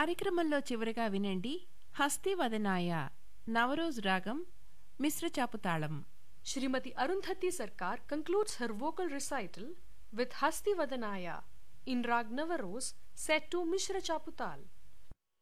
కార్యక్రమంలో చివరిగా వినండి హస్తివదనాయ నవరోజ్ రాగం మిశ్ర చాపుతాళం. Srimati Arundhati Sarkar concludes her vocal recital with Hasti Vadanaya in Rag Navaroz set to Mishra Chaputal.